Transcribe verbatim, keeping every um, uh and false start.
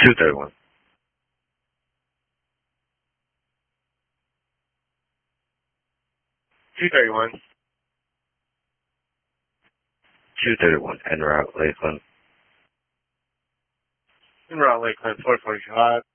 two thirty-one. two thirty-one. two thirty-one, en route, Lakeland. En route, Lakeland, four forty-five.